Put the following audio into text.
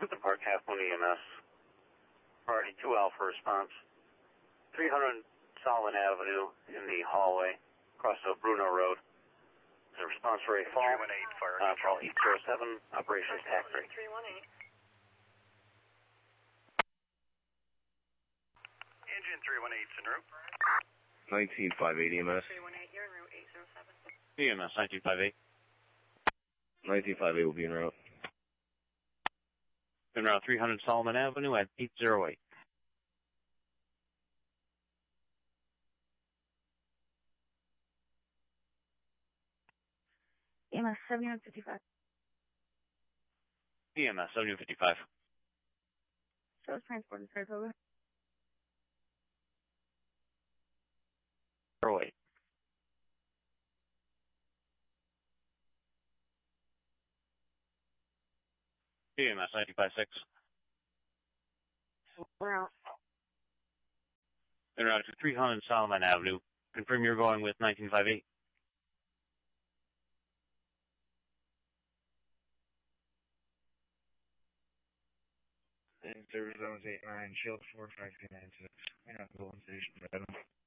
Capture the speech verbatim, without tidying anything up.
The Park Half Moon E M S. Priority two Alpha response. three hundred Solomon Avenue in the hallway, across the Bruno Road. The response for a fall. three one eight, fire uh, control. Call eight zero seven, operations tax rate. three one eight. Engine three one eight's en route. nineteen five eight E M S. three one eight, you're en route eight zero seven. E M S nineteen five eight. nineteen five eight will be en route. En route three hundred Solomon Avenue at eight zero eight. E M S seven fifty-five. E M S seven fifty-five. So it's transported to Saratoga. zero eight. E M S nineteen five six. We're out. En route to three hundred Solomon Avenue. Confirm you're going with nineteen five eight. Service zones eight nine, shield four five two nine six. We're not Golden Station, Madam.